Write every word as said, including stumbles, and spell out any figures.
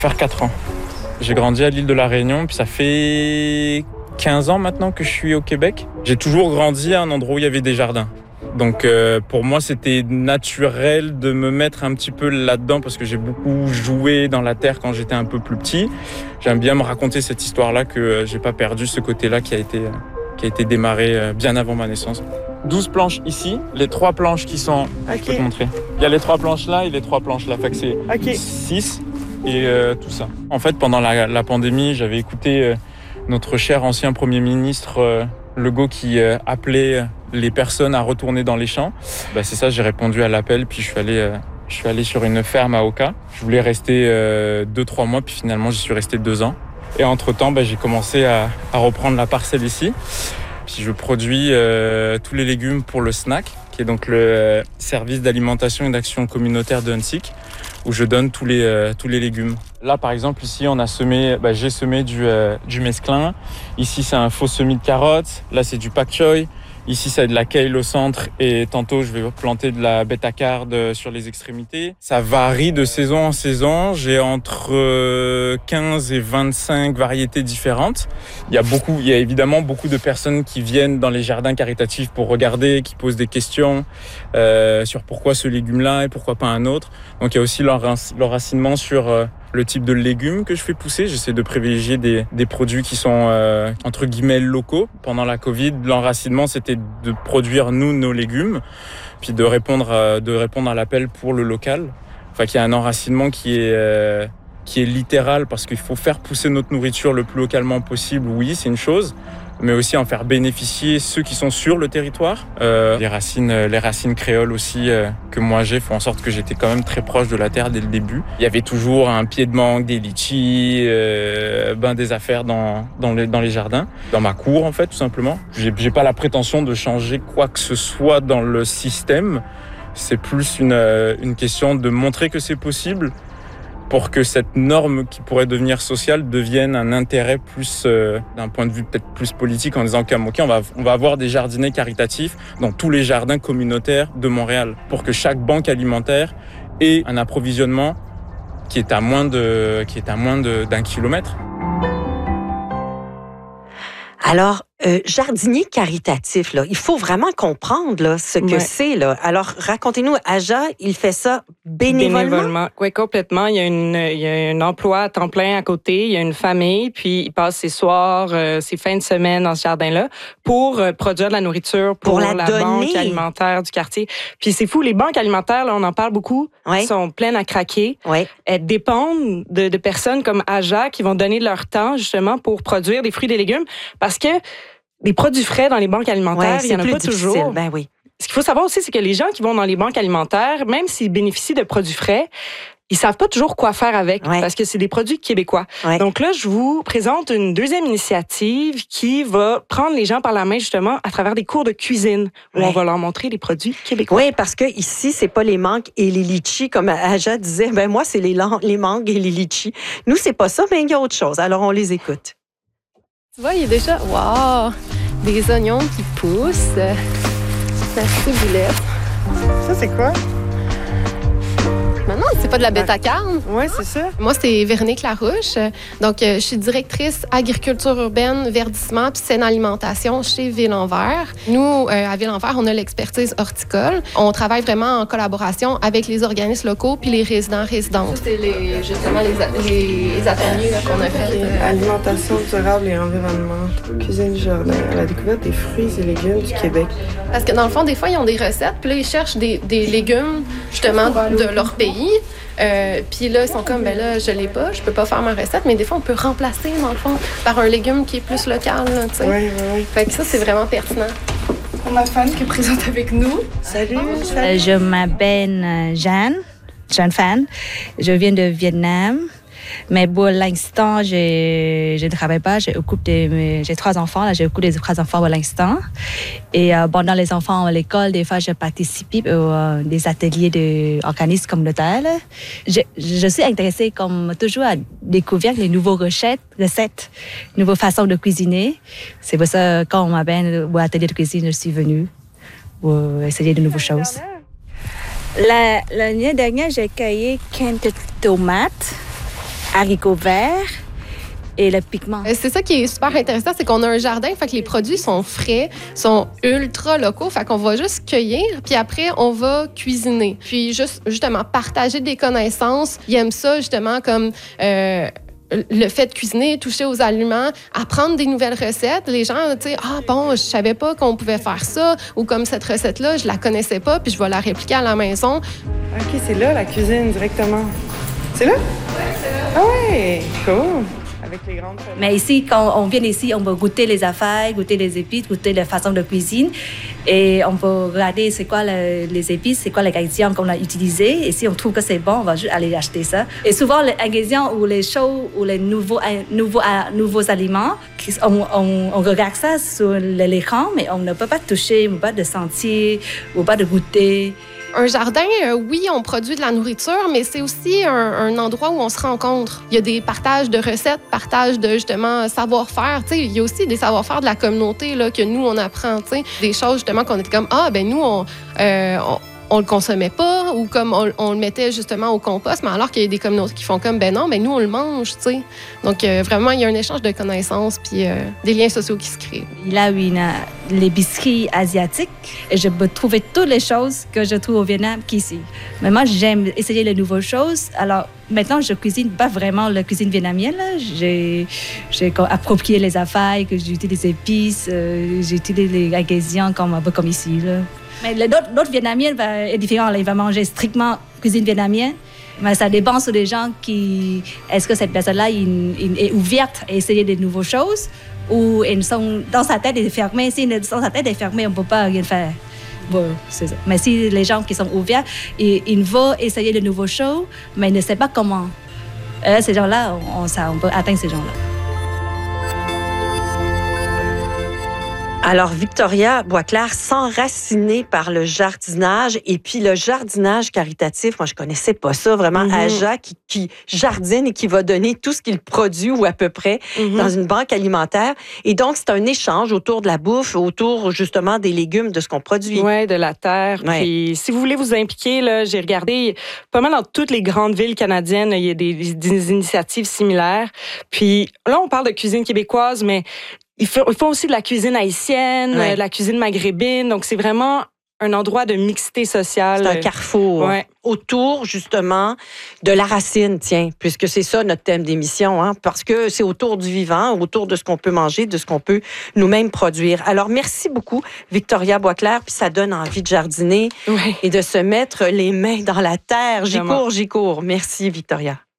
Faire quatre ans. J'ai grandi à l'île de la Réunion, puis ça fait quinze ans maintenant que je suis au Québec. J'ai toujours grandi à un endroit où il y avait des jardins. Donc euh, pour moi, c'était naturel de me mettre un petit peu là-dedans parce que j'ai beaucoup joué dans la terre quand j'étais un peu plus petit. J'aime bien me raconter cette histoire-là que euh, j'ai pas perdu ce côté-là qui a été, euh, qui a été démarré euh, bien avant ma naissance. douze planches ici, les trois planches qui sont... Okay. Je peux te montrer. Il y a les trois planches là et les trois planches là. Fait que c'est okay. six et euh, tout ça. En fait, pendant la, la pandémie, j'avais écouté euh, notre cher ancien Premier ministre euh, Legault qui euh, appelait les personnes à retourner dans les champs. Bah, c'est ça, j'ai répondu à l'appel, puis je suis allé, euh, je suis allé sur une ferme à Oka. Je voulais rester euh, deux, trois mois, puis finalement, j'y suis resté deux ans. Et entre-temps, bah, j'ai commencé à, à reprendre la parcelle ici. Puis je produis euh, tous les légumes pour le SNAC, qui est donc le euh, service d'alimentation et d'action communautaire de Huntsic, où je donne tous les, euh, tous les légumes. Là, par exemple, ici, on a semé, bah, j'ai semé du, euh, du mesclun. Ici, c'est un faux semis de carottes. Là, c'est du pak choy. Ici, c'est de la kale au centre et tantôt, je vais planter de la bêta-carde sur les extrémités. Ça varie de saison en saison. J'ai entre quinze et vingt-cinq variétés différentes. Il y a beaucoup, il y a évidemment beaucoup de personnes qui viennent dans les jardins caritatifs pour regarder, qui posent des questions euh, sur pourquoi ce légume-là et pourquoi pas un autre. Donc, il y a aussi l'enracinement sur euh, le type de légumes que je fais pousser. J'essaie de privilégier des, des produits qui sont euh, entre guillemets locaux. Pendant la Covid, l'enracinement, c'était de produire nous nos légumes, puis de répondre à, de répondre à l'appel pour le local. Enfin, qu'il y a un enracinement qui est euh, qui est littéral parce qu'il faut faire pousser notre nourriture le plus localement possible. Oui, c'est une chose, mais aussi en faire bénéficier ceux qui sont sur le territoire. Euh, les racines, les racines créoles aussi euh, que moi j'ai font en sorte que j'étais quand même très proche de la terre dès le début. Il y avait toujours un pied de mangue, des litchis, euh, ben des affaires dans dans les dans les jardins, dans ma cour en fait tout simplement. J'ai, j'ai pas la prétention de changer quoi que ce soit dans le système. C'est plus une une question de montrer que c'est possible, pour que cette norme qui pourrait devenir sociale devienne un intérêt plus, euh, d'un point de vue peut-être plus politique, en disant qu'à on va, on va avoir des jardiniers caritatifs dans tous les jardins communautaires de Montréal, pour que chaque banque alimentaire ait un approvisionnement qui est à moins de, qui est à moins de, d'un kilomètre. Alors, euh, jardinier caritatif, là, il faut vraiment comprendre là, ce que ouais. c'est. Là. Alors, racontez-nous, Aja, il fait ça bénévolement? Bénévolement, oui, complètement. Il y a, une, il y a un emploi à temps plein à côté, il y a une famille, puis il passe ses soirs, euh, ses fins de semaine dans ce jardin-là pour euh, produire de la nourriture pour, pour la, la donner. banque alimentaire du quartier. Puis c'est fou, les banques alimentaires, là, on en parle beaucoup, ouais. sont pleines à craquer. Ouais. Elles dépendent de, de personnes comme Aja qui vont donner leur temps justement pour produire des fruits et des légumes, parce que les produits frais dans les banques alimentaires, ouais, il n'y en a pas difficile. toujours. Ben oui. Ce qu'il faut savoir aussi, c'est que les gens qui vont dans les banques alimentaires, même s'ils bénéficient de produits frais, ils savent pas toujours quoi faire avec, ouais. parce que c'est des produits québécois. Ouais. Donc là, je vous présente une deuxième initiative qui va prendre les gens par la main justement à travers des cours de cuisine où ouais. on va leur montrer les produits québécois. Oui, parce que ici, c'est pas les mangues et les litchis comme Aja disait. Ben moi, c'est les, les mangues et les litchis. Nous, c'est pas ça, mais il y a autre chose. Alors, on les écoute. Tu vois, il y a déjà, wow, des oignons qui poussent, la ciboulette. Ça, c'est quoi? Maintenant, c'est pas de la bêta-carne. Oui, c'est ça. Moi, c'est Véronique Larouche. Donc, euh, je suis directrice agriculture urbaine, verdissement puis saine alimentation chez Ville-en-Vert. Nous, euh, à Ville-en-Vert, on a l'expertise horticole. On travaille vraiment en collaboration avec les organismes locaux puis les résidents résidentes. C'était les, justement les, les ateliers là, qu'on a fait. Euh... Alimentation durable et environnement. Cuisine du jardin. À la découverte des fruits et légumes du Québec. Parce que dans le fond, des fois, ils ont des recettes, puis là, ils cherchent des, des légumes, justement, de leur pays. Euh, puis là, ils sont comme, ben là, je l'ai pas, je peux pas faire ma recette, mais des fois, on peut remplacer, dans le fond, par un légume qui est plus local, tu sais. Oui, oui, oui. Fait que ça, c'est vraiment pertinent. On a Fan qui est présente avec nous. Salut, salut. Euh, je m'appelle Jeanne, Jeanne Fan. Je viens de Vietnam. Mais pour l'instant, je, je ne travaille pas. Je occupe de, j'ai trois enfants. Là, je occupe des trois enfants pour l'instant. Et euh, pendant les enfants à l'école, des fois, je participe aux euh, des ateliers d'organismes communautaires. Je, je suis intéressée, comme toujours, à découvrir les nouvelles recettes, recettes, nouvelles façons de cuisiner. C'est pour ça, quand on m'appelle au atelier de cuisine, je suis venue pour essayer de nouvelles choses. La, l'année dernière, j'ai cueilli quinze tomates. haricots verts et le pigment. C'est ça qui est super intéressant, c'est qu'on a un jardin, fait que les produits sont frais, sont ultra locaux, fait qu'on va juste cueillir, puis après, on va cuisiner. Puis juste, justement, partager des connaissances. Ils aiment ça, justement, comme... Euh, le fait de cuisiner, toucher aux aliments, apprendre des nouvelles recettes. Les gens, tu sais, ah bon, je savais pas qu'on pouvait faire ça, ou comme cette recette-là, je la connaissais pas, puis je vais la répliquer à la maison. OK, c'est là, la cuisine, directement. C'est là? Oui, c'est là. Ah ouais, cool. Avec les grandes fenêtres. Mais ici, quand on vient ici, on va goûter les affaires, goûter les épices, goûter la façon de cuisine. Et on peut regarder c'est quoi le, les épices, c'est quoi les ingrédients qu'on a utilisés. Et si on trouve que c'est bon, on va juste aller acheter ça. Et souvent, les ingrédients ou les choses ou les nouveaux, nouveaux, nouveaux aliments, on, on, on regarde ça sur l'écran, mais on ne peut pas toucher, ou pas de sentir, ou pas de goûter. Un jardin, euh, oui, on produit de la nourriture, mais c'est aussi un, un endroit où on se rencontre. Il y a des partages de recettes, partages de, justement, savoir-faire. T'sais, il y a aussi des savoir-faire de la communauté là, que nous, on apprend. T'sais. Des choses, justement, qu'on était comme, ah, ben nous, on... Euh, on on le consommait pas ou comme on, on le mettait justement au compost, mais alors qu'il y a des communautés qui font comme, ben non, ben nous, on le mange, tu sais. Donc, euh, vraiment, il y a un échange de connaissances puis euh, des liens sociaux qui se créent. Il a une, l'épicerie asiatique et je peux trouver toutes les choses que je trouve au Vietnam qu'ici. Mais moi, j'aime essayer les nouvelles choses. Alors, maintenant, je cuisine pas vraiment la cuisine vietnamienne. Là. J'ai, j'ai approprié les affaires, que j'utilise les épices, euh, j'utilise les ingrédients comme, un peu comme ici, là. Mais l'autre, l'autre Vietnamien va, est différent. Il va manger strictement cuisine vietnamienne. Mais ça dépend sur les gens qui... Est-ce que cette personne-là il, il est ouverte à essayer de nouvelles choses ou ils sont, dans sa tête, elle est fermée. Si dans sa tête est fermée, on ne peut pas rien faire. Bon, c'est ça. Mais si les gens qui sont ouverts, ils, ils vont essayer de nouvelles choses, mais ils ne savent pas comment. Euh, ces gens-là, on, ça, on peut atteindre ces gens-là. Alors, Victoria Boisclair, s'enraciner par le jardinage et puis le jardinage caritatif, moi, je connaissais pas ça, vraiment, mm-hmm. Aja qui, qui jardine et qui va donner tout ce qu'il produit ou à peu près mm-hmm. dans une banque alimentaire. Et donc, c'est un échange autour de la bouffe, autour justement des légumes, de ce qu'on produit. Oui, de la terre. Ouais. Puis, si vous voulez vous impliquer, là, j'ai regardé pas mal dans toutes les grandes villes canadiennes, il y a des, des initiatives similaires. Puis là, on parle de cuisine québécoise, mais ils font, ils font aussi de la cuisine haïtienne, ouais. de la cuisine maghrébine. Donc, c'est vraiment un endroit de mixité sociale. C'est un carrefour ouais. autour, justement, de la racine, tiens, puisque c'est ça notre thème d'émission, hein, parce que c'est autour du vivant, autour de ce qu'on peut manger, de ce qu'on peut nous-mêmes produire. Alors, merci beaucoup, Victoria Boisclair, puis ça donne envie de jardiner ouais. et de se mettre les mains dans la terre. J'y cours, j'y cours. Merci, Victoria.